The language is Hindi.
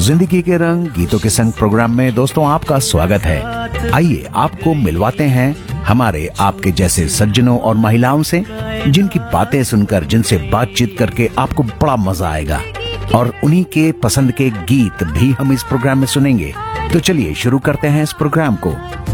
जिंदगी के रंग गीतों के संग प्रोग्राम में दोस्तों आपका स्वागत है। आइए आपको मिलवाते हैं हमारे आपके जैसे सज्जनों और महिलाओं से, जिनकी बातें सुनकर, जिनसे बातचीत करके आपको बड़ा मजा आएगा और उन्हीं के पसंद के गीत भी हम इस प्रोग्राम में सुनेंगे। तो चलिए शुरू करते हैं इस प्रोग्राम को।